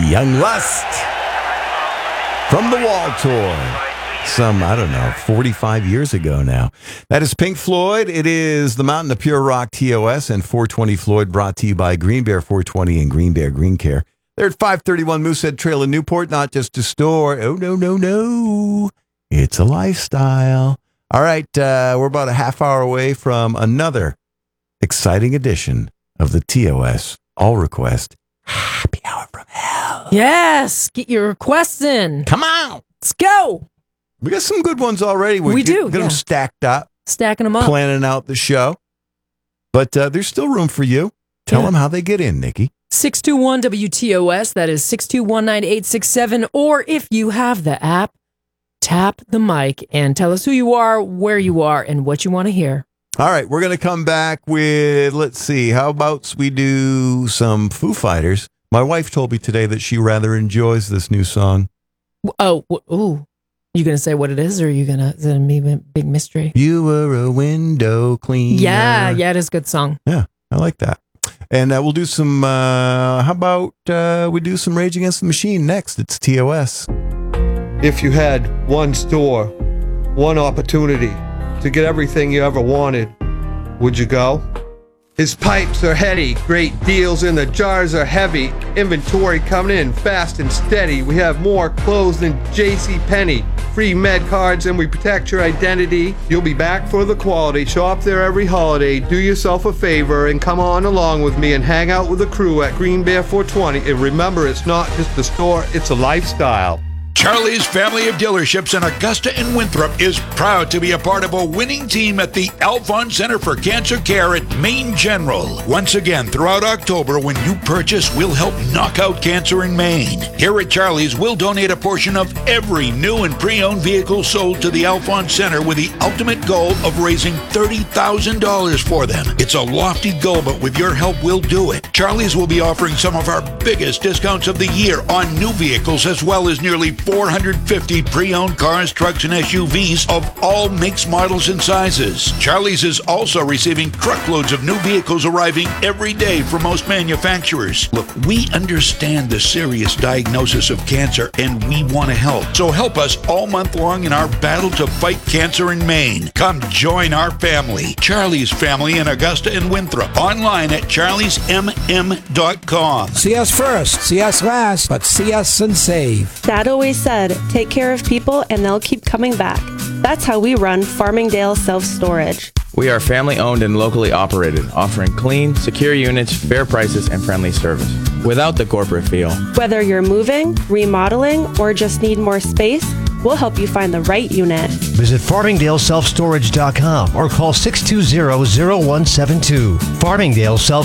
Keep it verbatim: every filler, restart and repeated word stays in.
Young Lust from the Wall Tour. Some, I don't know, forty-five years ago now. That is Pink Floyd. It is the Mountain of Pure Rock T O S and four twenty Floyd, brought to you by Green Bear four twenty and Green Bear Green Care. They're at five thirty-one Moosehead Trail in Newport, not just a store. Oh, no, no, no. It's a lifestyle. All right, uh, we're about a half hour away from another exciting edition of the T O S All Request Happy Hour from Hell. Yes, get your requests in. Come on. Let's go. We got some good ones already. We get, do, Get yeah. them stacked up. Stacking them up. Planning out the show. But uh, there's still room for you. Tell Yeah. them how they get in, Nikki. six two one W T O S, that is six two one nine eight six seven, or if you have the app, tap the mic and tell us who you are, where you are, and what you want to hear. All right, we're going to come back with, let's see, how about we do some Foo Fighters? My wife told me today that she rather enjoys this new song. Oh, w- ooh. You going to say what it is, or are you going to, is it a me- big mystery? You were a window cleaner. Yeah, yeah, it is a good song. Yeah, I like that. And uh, we'll do some, uh, how about uh, we do some Rage Against the Machine next? It's T O S. If you had one store, one opportunity to get everything you ever wanted, would you go? His pipes are heady, great deals in the jars are heavy, inventory coming in fast and steady. We have more clothes than J C Penney, free med cards, and we protect your identity. You'll be back for the quality. Shop there every holiday. Do yourself a favor and come on along with me and hang out with the crew at Green Bear four twenty. And remember, it's not just a store, it's a lifestyle. Charlie's family of dealerships in Augusta and Winthrop is proud to be a part of a winning team at the Alphon Center for Cancer Care at Maine General. Once again, throughout October, when you purchase, we'll help knock out cancer in Maine. Here at Charlie's, we'll donate a portion of every new and pre-owned vehicle sold to the Alphon Center with the ultimate goal of raising thirty thousand dollars for them. It's a lofty goal, but with your help, we'll do it. Charlie's will be offering some of our biggest discounts of the year on new vehicles, as well as nearly four hundred fifty pre-owned cars, trucks, and S U Vs of all makes, models, and sizes. Charlie's is also receiving truckloads of new vehicles arriving every day from most manufacturers. Look, we understand the serious diagnosis of cancer, and we want to help. So help us all month long in our battle to fight cancer in Maine. Come join our family. Charlie's Family in Augusta and Winthrop. Online at charlies m m dot com. See us first, see us last, but see us and save. Dad always said, take care of people and they'll keep coming back. That's how we run Farmingdale Self-Storage. We are family-owned and locally operated, offering clean, secure units, fair prices, and friendly service, without the corporate feel. Whether you're moving, remodeling, or just need more space, we'll help you find the right unit. Visit farmingdale self storage dot com or call six two zero, zero one seven two. Farmingdale Self